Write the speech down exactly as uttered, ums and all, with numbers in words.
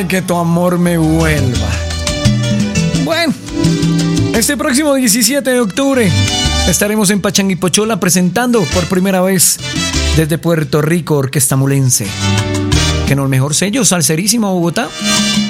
que tu amor me vuelva. Bueno, este próximo diecisiete de octubre estaremos en Pachanguipochola presentando por primera vez desde Puerto Rico Orquesta Mulense, que no el mejor sello, Salserísima Bogotá.